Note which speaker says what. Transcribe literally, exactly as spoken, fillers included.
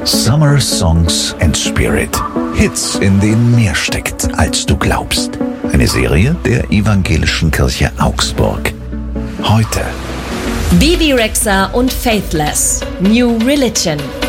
Speaker 1: Summer Songs and Spirit. Hits, in denen mehr steckt, als du glaubst. Eine Serie der Evangelischen Kirche Augsburg. Heute
Speaker 2: Bebe Rexha und Faithless. New Religion.